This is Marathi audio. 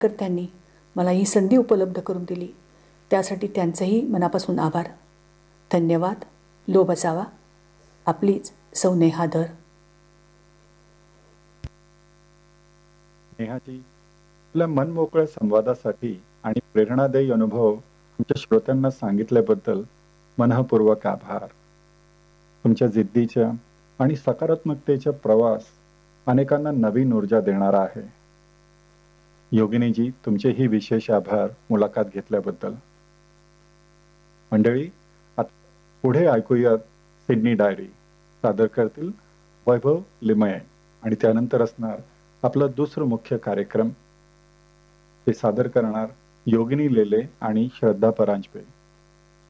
कर्त्यांनी मला ही संधी उपलब्ध करून दिली त्यासाठी त्यांचंही मनापासून आभार. धन्यवाद. लो बसावा. आपलीच सौ नेहा धर. नेहाजी, आपल्या मनमोकळ्या संवादासाठी आणि प्रेरणादायी अनुभव आमच्या श्रोत्यांना सांगितल्याबद्दल मनःपूर्वक आभार. तुमच्या जिद्दीच्या आणि सकारात्मकतेचा प्रवास अनेकांना नवीन ऊर्जा देणारा आहे. योगिनीजी, तुमचेही विशेष आभार मुलाखत घेतल्याबद्दल. मंडळी, आता पुढे ऐकूयात सिडनी डायरी. सादर करतील वैभव लिमये आणि त्यानंतर असणार आपला दुसरा मुख्य कार्यक्रम. ते सादर करणार योगिनी लेले आणि श्रद्धा परांजपे.